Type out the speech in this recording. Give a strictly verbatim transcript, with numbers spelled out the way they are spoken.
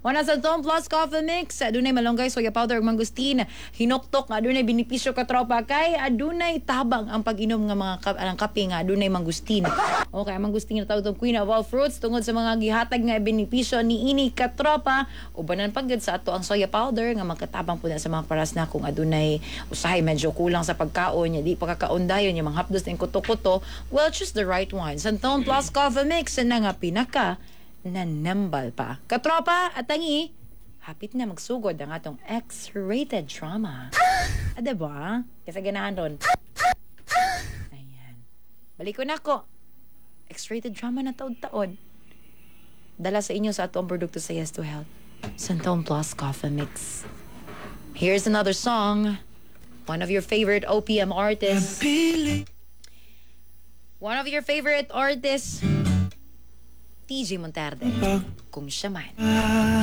Wana sa Tom Plus Coffee Mix, adunay malunggay soya powder ug mangustin. Hinuktok nga adunay benepisyo ka tropa kay adunay tabang ang pag-inom nga mga ka- ang kape nga adunay mangustin. Okay, mangustin na tawag tong queen of all fruits tungod sa mga gihatag nga benepisyo ni ini ka tropa. Ubanan pagid sa ato ang soya powder nga magkatabang po na sa mga paras na kung adunay usahay medyo kulang sa pagkaon nya di pa kakaundayon yung mga hapdos ng kuto-kuto. Well, choose the right one. Santon Plus Coffee Mix na nga pinaka nanambal pa. Katropa at tangi, hapit na magsugod ang atong X-rated drama. Ah, diba? Kasi ganahan ron. Ayan. Balik ko na ko. X-rated drama na taon-taon. Dala sa inyo sa atong produkto sa Yes to Health. Santon Plus Coffee Mix. Here's another song. One of your favorite O P M artists. One of your favorite artists. T J Monterde. Kung siya man.